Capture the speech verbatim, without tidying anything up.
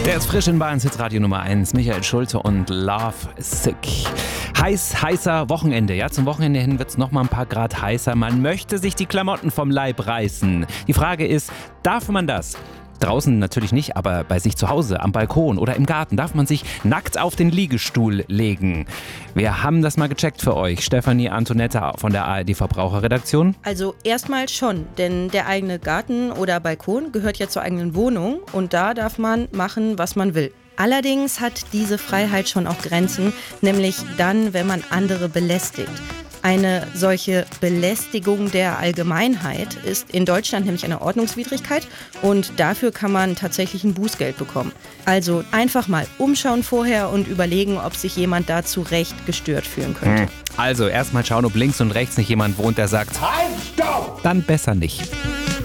Der ist frisch in Bayerns Hitradio Nummer eins. Michael Schulte und Love Sick. Heiß, heißer Wochenende. Ja, zum Wochenende hin wird es noch mal ein paar Grad heißer. Man möchte sich die Klamotten vom Leib reißen. Die Frage ist, darf man das? Draußen natürlich nicht, aber bei sich zu Hause, am Balkon oder im Garten darf man sich nackt auf den Liegestuhl legen. Wir haben das mal gecheckt für euch. Stefanie Antonetta von der A R D-Verbraucherredaktion. Also erstmal schon, denn der eigene Garten oder Balkon gehört ja zur eigenen Wohnung und da darf man machen, was man will. Allerdings hat diese Freiheit schon auch Grenzen, nämlich dann, wenn man andere belästigt. Eine solche Belästigung der Allgemeinheit ist in Deutschland nämlich eine Ordnungswidrigkeit und dafür kann man tatsächlich ein Bußgeld bekommen. Also einfach mal umschauen vorher und überlegen, ob sich jemand da zu Recht gestört fühlen könnte. Also erstmal schauen, ob links und rechts nicht jemand wohnt, der sagt, Halt, stopp! Dann besser nicht.